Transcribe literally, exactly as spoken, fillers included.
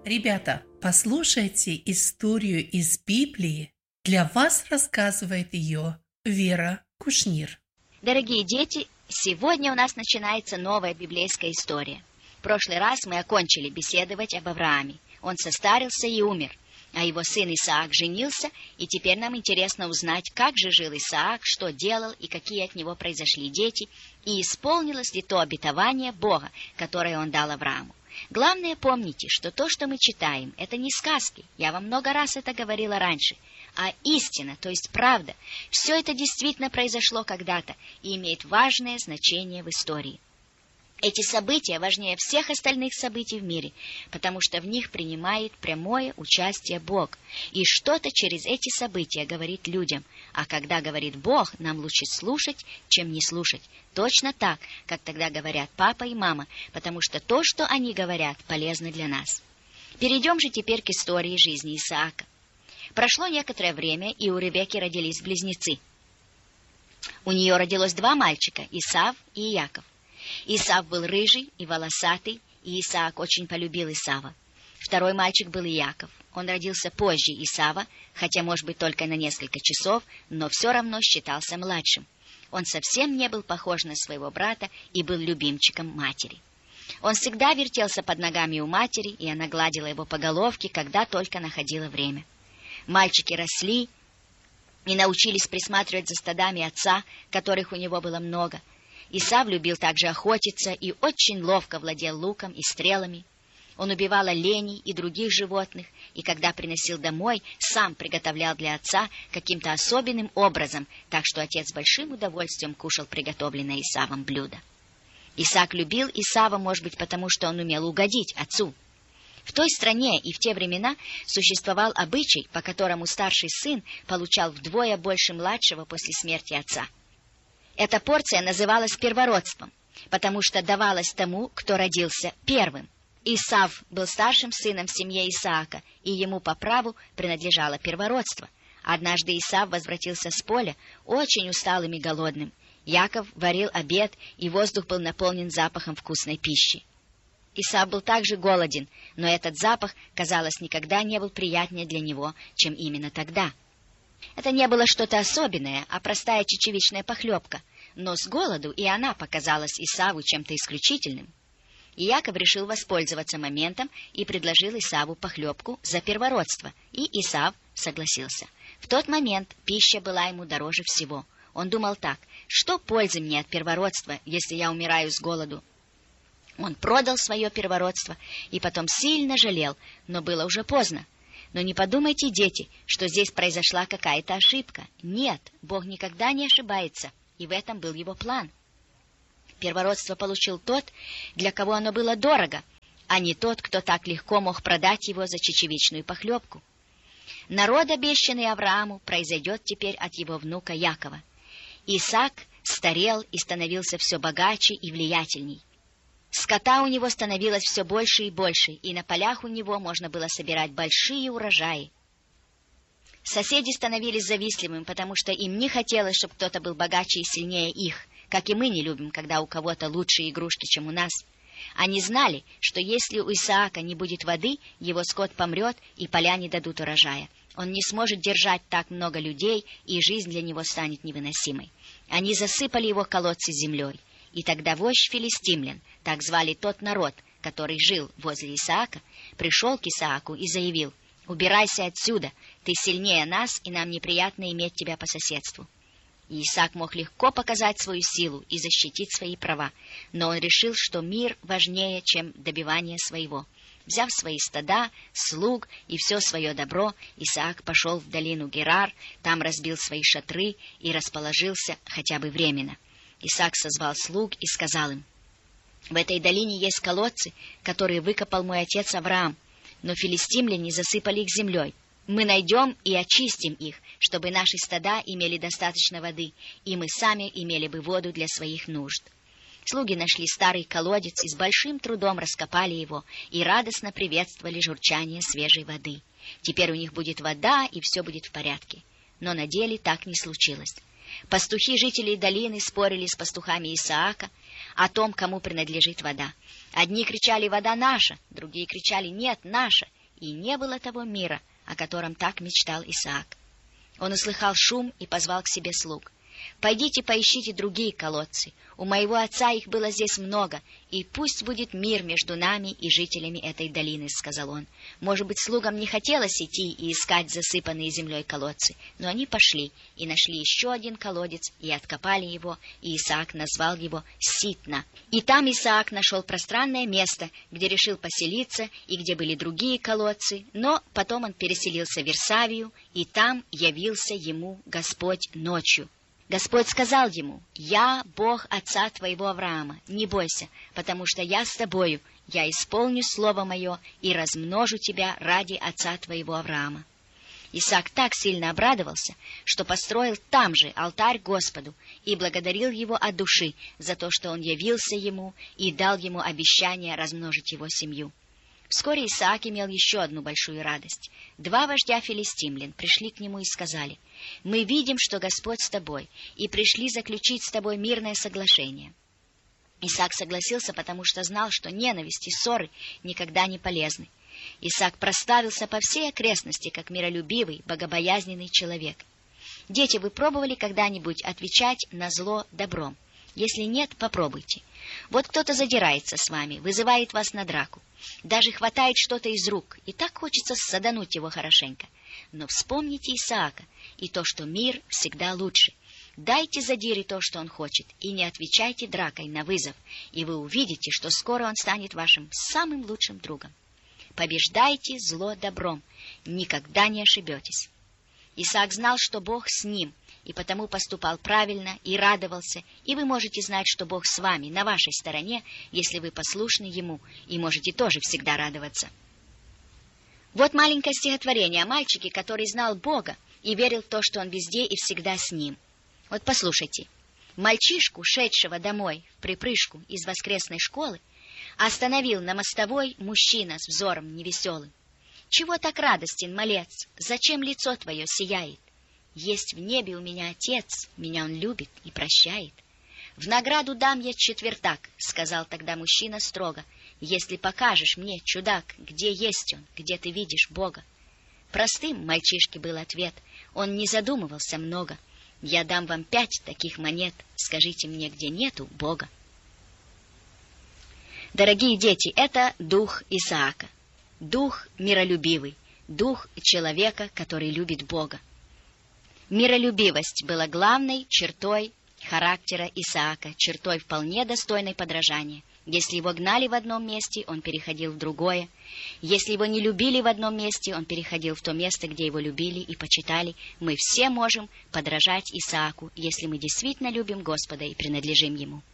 Ребята, послушайте историю из Библии. Для вас рассказывает ее Вера Кушнир. Дорогие дети, сегодня у нас начинается новая библейская история. В прошлый раз мы окончили беседовать об Аврааме. Он состарился и умер, а его сын Исаак женился, и теперь нам интересно узнать, как же жил Исаак, что делал и какие от него произошли дети, и исполнилось ли то обетование Бога, которое он дал Аврааму. Главное, помните, что то, что мы читаем, это не сказки, я вам много раз это говорила раньше, а истина, то есть правда. Все это действительно произошло когда-то и имеет важное значение в истории. Эти события важнее всех остальных событий в мире, потому что в них принимает прямое участие Бог, и что-то через эти события говорит людям, а когда говорит Бог, нам лучше слушать, чем не слушать, точно так, как тогда говорят папа и мама, потому что то, что они говорят, полезно для нас. Перейдем же теперь к истории жизни Исаака. Прошло некоторое время, и у Ревекки родились близнецы. У нее родилось два мальчика, Исав и Иаков. Исав был рыжий и волосатый, и Исаак очень полюбил Исава. Второй мальчик был Иаков. Он родился позже Исава, хотя, может быть, только на несколько часов, но все равно считался младшим. Он совсем не был похож на своего брата и был любимчиком матери. Он всегда вертелся под ногами у матери, и она гладила его по головке, когда только находила время. Мальчики росли и научились присматривать за стадами отца, которых у него было много. Исав любил также охотиться и очень ловко владел луком и стрелами. Он убивал оленей и других животных, и когда приносил домой, сам приготовлял для отца каким-то особенным образом, так что отец с большим удовольствием кушал приготовленное Исавом блюдо. Исаак любил Исава, может быть, потому что он умел угодить отцу. В той стране и в те времена существовал обычай, по которому старший сын получал вдвое больше младшего после смерти отца. Эта порция называлась первородством, потому что давалась тому, кто родился первым. Исав был старшим сыном в семье Исаака, и ему по праву принадлежало первородство. Однажды Исав возвратился с поля, очень усталым и голодным. Яков варил обед, и воздух был наполнен запахом вкусной пищи. Исав был также голоден, но этот запах, казалось, никогда не был приятнее для него, чем именно тогда. Это не было что-то особенное, а простая чечевичная похлебка, но с голоду и она показалась Исаву чем-то исключительным. И Яков решил воспользоваться моментом и предложил Исаву похлебку за первородство, и Исав согласился. В тот момент пища была ему дороже всего. Он думал так: что пользы мне от первородства, если я умираю с голоду? Он продал свое первородство и потом сильно жалел, но было уже поздно. Но не подумайте, дети, что здесь произошла какая-то ошибка. Нет, Бог никогда не ошибается, и в этом был его план. Первородство получил тот, для кого оно было дорого, а не тот, кто так легко мог продать его за чечевичную похлебку. Народ, обещанный Аврааму, произойдет теперь от его внука Якова. Исаак старел и становился все богаче и влиятельней. Скота у него становилось все больше и больше, и на полях у него можно было собирать большие урожаи. Соседи становились завистливыми, потому что им не хотелось, чтобы кто-то был богаче и сильнее их, как и мы не любим, когда у кого-то лучшие игрушки, чем у нас. Они знали, что если у Исаака не будет воды, его скот помрет, и поля не дадут урожая. Он не сможет держать так много людей, и жизнь для него станет невыносимой. Они засыпали его колодцы землей. И тогда вождь филистимлян, так звали тот народ, который жил возле Исаака, пришел к Исааку и заявил: «Убирайся отсюда, ты сильнее нас, и нам неприятно иметь тебя по соседству». И Исаак мог легко показать свою силу и защитить свои права, но он решил, что мир важнее, чем добивание своего. Взяв свои стада, слуг и все свое добро, Исаак пошел в долину Герар, там разбил свои шатры и расположился хотя бы временно. Исаак созвал слуг и сказал им: «В этой долине есть колодцы, которые выкопал мой отец Авраам, но филистимляне засыпали их землей. Мы найдем и очистим их, чтобы наши стада имели достаточно воды, и мы сами имели бы воду для своих нужд». Слуги нашли старый колодец и с большим трудом раскопали его и радостно приветствовали журчание свежей воды. Теперь у них будет вода, и все будет в порядке. Но на деле так не случилось. Пастухи жителей долины спорили с пастухами Исаака, о том, кому принадлежит вода. Одни кричали «вода наша», другие кричали «нет, наша», и не было того мира, о котором так мечтал Исаак. Он услыхал шум и позвал к себе слуг. «Пойдите поищите другие колодцы. У моего отца их было здесь много, и пусть будет мир между нами и жителями этой долины», — сказал он. Может быть, слугам не хотелось идти и искать засыпанные землей колодцы, но они пошли и нашли еще один колодец, и откопали его, и Исаак назвал его Ситна. И там Исаак нашел пространное место, где решил поселиться, и где были другие колодцы, но потом он переселился в Вирсавию, и там явился ему Господь ночью. Господь сказал ему: «Я Бог отца твоего Авраама, не бойся, потому что я с тобою, я исполню слово мое и размножу тебя ради отца твоего Авраама». Исаак так сильно обрадовался, что построил там же алтарь Господу и благодарил его от души за то, что он явился ему и дал ему обещание размножить его семью. Вскоре Исаак имел еще одну большую радость. Два вождя филистимлян пришли к нему и сказали: «Мы видим, что Господь с тобой, и пришли заключить с тобой мирное соглашение». Исаак согласился, потому что знал, что ненависть и ссоры никогда не полезны. Исаак прославился по всей окрестности, как миролюбивый, богобоязненный человек. Дети, вы пробовали когда-нибудь отвечать на зло добром? Если нет, попробуйте. Вот кто-то задирается с вами, вызывает вас на драку, даже хватает что-то из рук, и так хочется садануть его хорошенько. Но вспомните Исаака и то, что мир всегда лучше. Дайте задире то, что он хочет, и не отвечайте дракой на вызов, и вы увидите, что скоро он станет вашим самым лучшим другом. Побеждайте зло добром, никогда не ошибетесь. Исаак знал, что Бог с ним, и потому поступал правильно и радовался, и вы можете знать, что Бог с вами, на вашей стороне, если вы послушны Ему, и можете тоже всегда радоваться. Вот маленькое стихотворение о мальчике, который знал Бога и верил в то, что Он везде и всегда с ним. Вот послушайте. Мальчишку, шедшего домой в припрыжку из воскресной школы, остановил на мостовой мужчина с взором невеселым. «Чего так радостен, малец? Зачем лицо твое сияет? Есть в небе у меня Отец, меня Он любит и прощает. В награду дам я четвертак», — сказал тогда мужчина строго, «если покажешь мне, чудак, где есть Он, где ты видишь Бога». Простым мальчишке был ответ, он не задумывался много. «Я дам вам пять таких монет, скажите мне, где нету Бога». Дорогие дети, это дух Исаака, дух миролюбивый, дух человека, который любит Бога. Миролюбивость была главной чертой характера Исаака, чертой вполне достойной подражания. Если его гнали в одном месте, он переходил в другое. Если его не любили в одном месте, он переходил в то место, где его любили и почитали. Мы все можем подражать Исааку, если мы действительно любим Господа и принадлежим Ему.